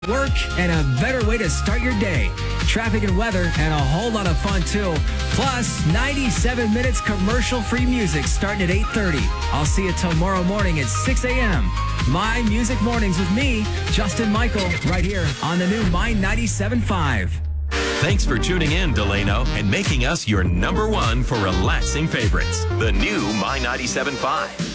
work, and a better way to start your day. Traffic and weather, and a whole lot of fun, too. Plus, 97 minutes commercial-free music starting at 8:30. I'll see you tomorrow morning at 6 a.m. My Music Mornings with me, Justin Michael, right here on the new My 97.5. Thanks for tuning in, Delano, and making us your #1 for relaxing favorites. The new My 97.5.